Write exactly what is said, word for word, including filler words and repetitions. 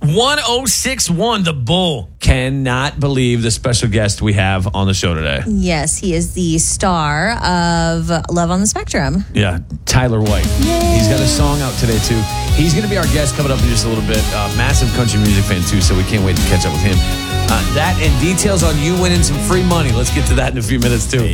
one oh six one, The Bull. Cannot believe the special guest we have on the show today. Yes, he is the star of Love on the Spectrum. Yeah, Tyler White. Yay. He's got a song out today, too. He's going to be our guest coming up in just a little bit. Uh, massive country music fan, too, so we can't wait to catch up with him. Uh, that and details on you winning some free money. Let's get to that in a few minutes, too.